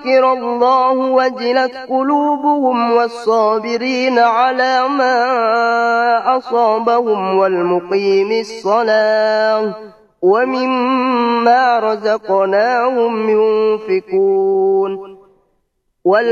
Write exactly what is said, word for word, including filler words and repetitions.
ذكر الله وجلت قلوبهم والصابرين على ما أصابهم والمقيم الصلاة ومما رزقناهم ينفقون